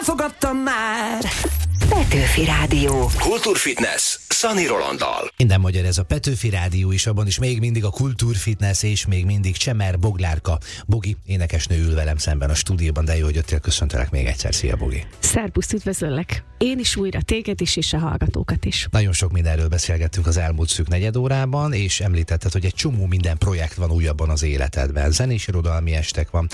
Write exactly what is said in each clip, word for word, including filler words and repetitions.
elfogadtam már. Petőfi Rádió. Kultúrfitness Szani Rolanddal. Minden magyar ez a Petőfi Rádió is, abban is még mindig a kultúrfitness és még mindig Csemer Boglárka. Bogi, énekesnő ül velem szemben a stúdióban, de jó, hogy jöttél, köszöntelek még egyszer. Szia, Bogi. Szerbusz, üdvözöllek. Én is újra, téged is, és a hallgatókat is. Nagyon sok mindenről beszélgettünk az elmúlt szűk negyed órában, és említetted, hogy egy csomó minden projekt van újabban az életedben. Zenés irodalmi estek van,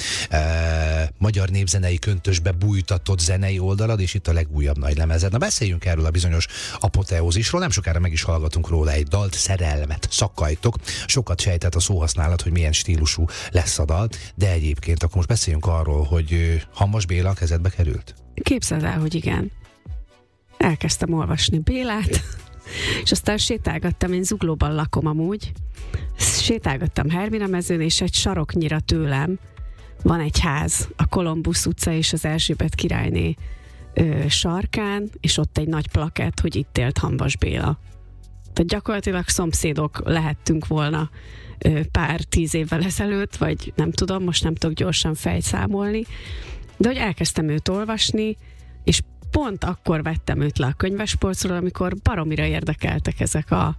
e, magyar népzenei köntösbe bújtatott zenei oldalad, és itt a legújabb nagy lemezed. Na, beszéljünk erről a bizonyos apoteózisról, nem sokára meg is hallgatunk róla egy dalt, Szerelmet szakkajtok. Sokat sejtett a szóhasználat, hogy milyen stílusú lesz a dal, de egyébként akkor most beszéljünk arról, hogy Hamvas Béla a kezedbe került. Képzeld el, hogy igen. Elkezdtem olvasni Bélát, és aztán sétálgattam, én Zuglóban lakom amúgy, sétálgattam Hermina mezőn, és egy saroknyira tőlem van egy ház, a Kolumbusz utca és az Erzsébet királyné ö, sarkán, és ott egy nagy plakett, hogy itt élt Hamvas Béla. Tehát gyakorlatilag szomszédok lehettünk volna ö, pár tíz évvel ezelőtt, vagy nem tudom, most nem tudok gyorsan fejszámolni, de hogy elkezdtem őt olvasni, és pont akkor vettem őt le a könyvespolcról, amikor baromira érdekeltek ezek a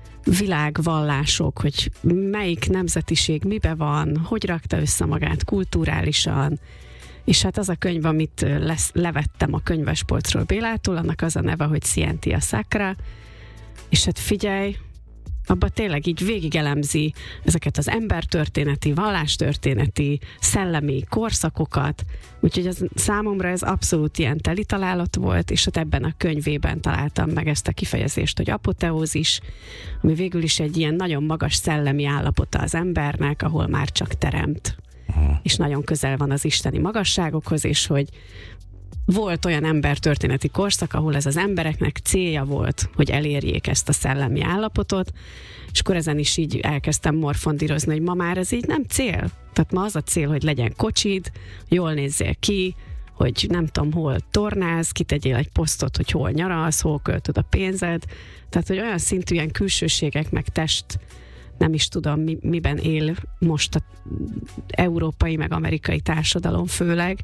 világvallások, hogy melyik nemzetiség mibe van, hogy rakta össze magát kulturálisan, és hát az a könyv, amit lesz, levettem a könyvespolcról Bélától, annak az a neve, hogy Scientia Sacra, és hát figyelj, abban tényleg így végigelemzi ezeket az embertörténeti, vallástörténeti, szellemi korszakokat, úgyhogy az, számomra ez abszolút ilyen teli találat volt, és hát ebben a könyvében találtam meg ezt a kifejezést, hogy apoteózis, ami végül is egy ilyen nagyon magas szellemi állapota az embernek, ahol már csak teremt, és nagyon közel van az isteni magasságokhoz, és hogy volt olyan embertörténeti korszak, ahol ez az embereknek célja volt, hogy elérjék ezt a szellemi állapotot, és akkor ezen is így elkezdtem morfondírozni, hogy ma már ez így nem cél. Tehát ma az a cél, hogy legyen kocsid, jól nézzél ki, hogy nem tudom, hol tornáz, kitegyél egy posztot, hogy hol nyaralsz, hol költöd a pénzed. Tehát, hogy olyan szintű ilyen külsőségek, meg test, nem is tudom, mi, miben él most az európai, meg amerikai társadalom főleg,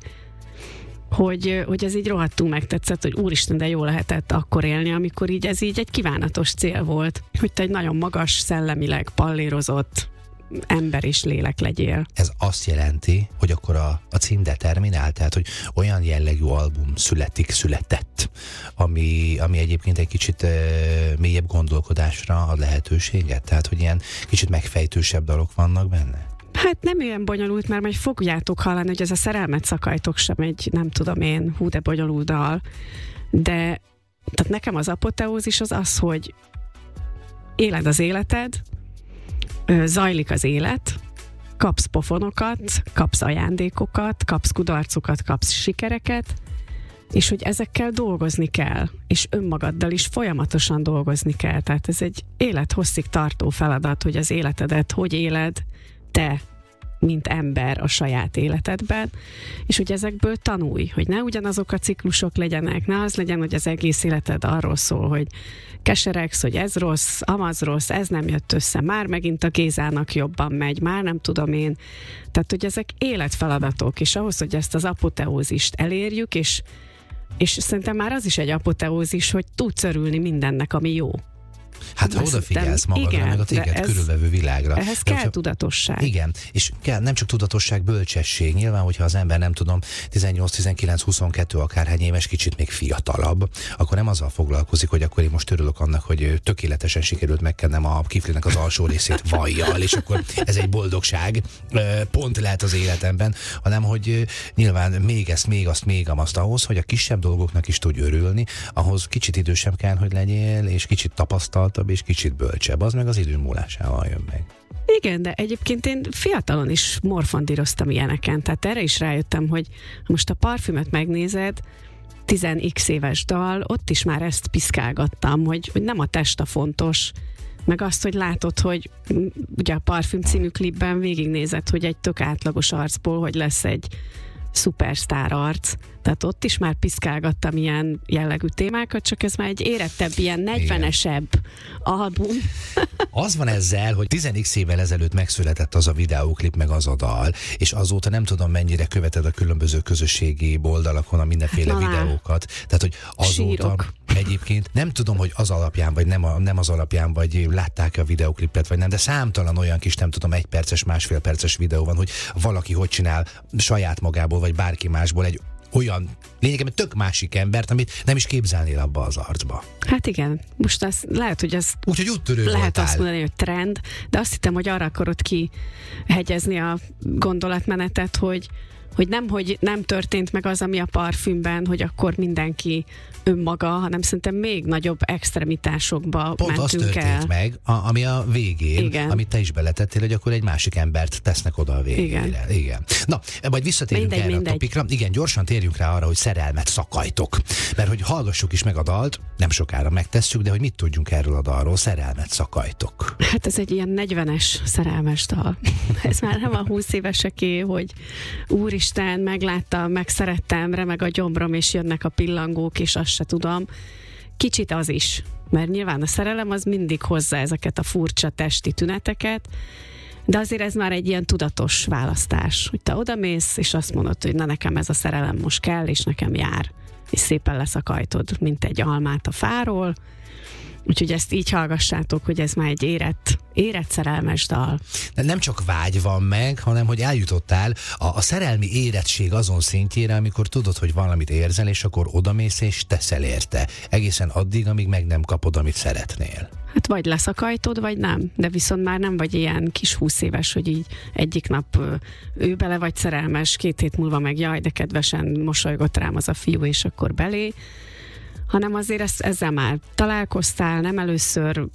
Hogy, hogy ez így rohadtul megtetszett, hogy úristen, de jó lehetett akkor élni, amikor így ez így egy kívánatos cél volt, hogy te egy nagyon magas, szellemileg pallérozott ember és lélek legyél. Ez azt jelenti, hogy akkor a, a cím determinál, tehát hogy olyan jellegű album születik, született, ami, ami egyébként egy kicsit e, mélyebb gondolkodásra ad lehetőséget, tehát hogy ilyen kicsit megfejtősebb dalok vannak benne? Hát nem olyan bonyolult, mert majd fogjátok hallani, hogy ez a Szerelmet szakkajtok sem egy, nem tudom én, hú de bonyolult dal, de tehát nekem az apoteózis az az, hogy éled az életed, zajlik az élet, kapsz pofonokat, kapsz ajándékokat, kapsz kudarcokat, kapsz sikereket, és hogy ezekkel dolgozni kell, és önmagaddal is folyamatosan dolgozni kell. Tehát ez egy élethosszig tartó feladat, hogy az életedet hogy éled te, mint ember a saját életedben, és hogy ezekből tanulj, hogy ne ugyanazok a ciklusok legyenek, ne az legyen, hogy az egész életed arról szól, hogy keseregsz, hogy ez rossz, amaz rossz, ez nem jött össze, már megint a Gézának jobban megy, már nem tudom én. Tehát, hogy ezek életfeladatok, és ahhoz, hogy ezt az apoteózist elérjük, és, és szerintem már az is egy apoteózis, hogy tudsz örülni mindennek, ami jó. Hát ha odafigyelsz magadra, igen, meg a téged ez, körülvevő világra. Ehhez kell hogyha, tudatosság. Igen, és kell, nem csak tudatosság, bölcsesség. Nyilván, hogyha az ember nem tudom, tizennyolc, tizenkilenc, huszonkettő akárhány éves, kicsit még fiatalabb, akkor nem azzal foglalkozik, hogy akkor én most örülök annak, hogy tökéletesen sikerült megkennem a kiflinek az alsó részét vajjal, és akkor ez egy boldogság, pont lehet az életemben, hanem hogy nyilván még ezt, még azt, még azt ahhoz, hogy a kisebb dolgoknak is tudj örülni, ahhoz kicsit idősebb kell, hogy legyél, és kicsit tapasztaltabb, és kicsit bölcsebb, az meg az idő múlásával jön meg. Igen, de egyébként én fiatalon is morfondíroztam ilyeneken, tehát erre is rájöttem, hogy most a Parfümöt megnézed, tíz x éves dal, ott is már ezt piszkálgattam, hogy, hogy nem a test a fontos, meg azt, hogy látod, hogy ugye a Parfüm című klipben végignézed, hogy egy tök átlagos arcból, hogy lesz egy szupersztár arc, tehát ott is már piszkálgattam ilyen jellegű témákat, csak ez már egy érettebb, ilyen negyvenesebb album. Az van ezzel, hogy tíz x évvel ezelőtt megszületett az a videóklip, meg az a dal, és azóta nem tudom, mennyire követed a különböző közösségi oldalakon a mindenféle Na, videókat. Tehát, hogy azóta sírok. egyébként nem tudom, hogy az alapján, vagy nem, a, nem az alapján, vagy látták a videóklipet, vagy nem, de számtalan olyan kis, nem tudom, egy perces, másfél perces videó van, hogy valaki hogy csinál saját magából, vagy bárki másból egy olyan lényegében tök másik embert, amit nem is képzelnél abba az arcba. Hát igen, most az, lehet, hogy ez Úgyhogy úttörő lehet voltál. azt mondani, hogy trend, de azt hittem, hogy arra akarod kihegyezni a gondolatmenetet, hogy, hogy nem, hogy nem történt meg az, ami a parfümben, hogy akkor mindenki önmaga, hanem szerintem még nagyobb extremitásokba Pont az mentünk történt el. meg, a, ami a végén, Igen. amit te is beletettél, hogy akkor egy másik embert tesznek oda a végére. Igen. Igen. Na, majd visszatérünk Mindegy, erre mindegy. a topikra. Igen, gyorsan térjünk rá arra, hogy szerelmet szakajtok. Mert hogy hallgassuk is meg a dalt, nem sokára megtesszük, de hogy mit tudjunk erről a dalról, szerelmet szakajtok. Hát ez egy ilyen negyvenes szerelmes dal. Ez már nem a húsz éveseké, hogy úristen, megláttam, megszerettem, remeg a gyomrom, és jönnek a pillangók, és azt se tudom. Kicsit az is, mert nyilván a szerelem az mindig hozza ezeket a furcsa testi tüneteket, de azért ez már egy ilyen tudatos választás, hogy te odamész, és azt mondod, hogy na nekem ez a szerelem most kell, és nekem jár, és szépen leszakajtod, mint egy almát a fáról. Úgyhogy ezt így hallgassátok, hogy ez már egy érett, érett szerelmes dal. De nem csak vágy van meg, hanem hogy eljutottál a, a szerelmi érettség azon szintjére, amikor tudod, hogy valamit érzel, és akkor odamész és teszel érte. Egészen addig, amíg meg nem kapod, amit szeretnél. Hát vagy leszakajtod, vagy nem. De viszont már nem vagy ilyen kis húsz éves, hogy így egyik nap ö, ő bele vagy szerelmes, két hét múlva meg jaj, de kedvesen mosolygott rám az a fiú, és akkor belé. Hanem azért ezt, ezzel már találkoztál, nem először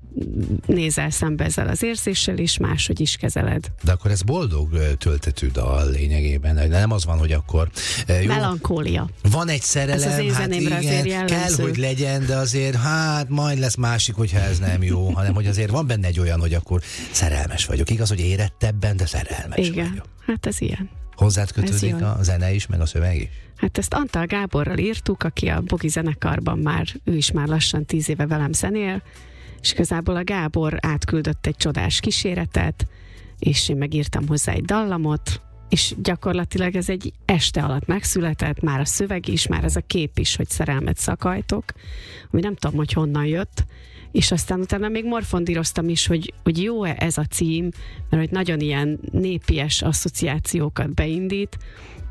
nézel szembe ezzel az érzéssel, és máshogy is kezeled. De akkor ez boldog ö, töltetű dal lényegében. De nem az van, hogy akkor... ö, Jó, Melankólia. van egy szerelem, Ez az én hát zenémre azért igen, kell, jellemző. hogy legyen, de azért hát majd lesz másik, hogyha ez nem jó, hanem hogy azért van benne egy olyan, hogy akkor szerelmes vagyok. Igaz, hogy érettebben, de szerelmes Igen, vagyok. hát ez ilyen. Hozzád kötődik jön. a zene is, meg a szöveg is? Hát ezt Antal Gáborral írtuk, aki a Bogi zenekarban már, ő is már lassan tíz éve velem zenél, és igazából a Gábor átküldött egy csodás kíséretet, és én megírtam hozzá egy dallamot, és gyakorlatilag ez egy este alatt megszületett, már a szöveg is, már ez a kép is, hogy szerelmet szakajtok, ami nem tudom, hogy honnan jött, és aztán utána még morfondíroztam is, hogy, hogy jó-e ez a cím, mert hogy nagyon ilyen népies asszociációkat beindít,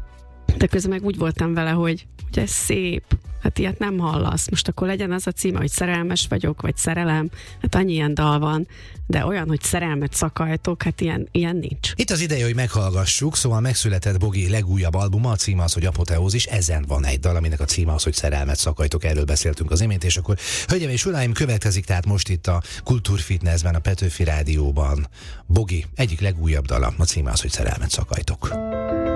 de közben meg úgy voltam vele, hogy, hogy ez szép, hát ilyet nem hallasz. Most akkor legyen az a címe, hogy szerelmes vagyok, vagy szerelem, hát annyi ilyen dal van, de olyan, hogy szerelmet szakajtok, hát ilyen, ilyen nincs. Itt az ideje, hogy meghallgassuk, szóval megszületett Bogi legújabb albuma, a címe az, hogy Apoteózis, ezen van egy dal, aminek a címe az, hogy szerelmet szakajtok, erről beszéltünk az imént, és akkor hölgyeim és uraim, következik tehát most itt a Kultúrfitnessben, a Petőfi Rádióban Bogi egyik legújabb dala, a címe az, hogy szerelmet szakajtok.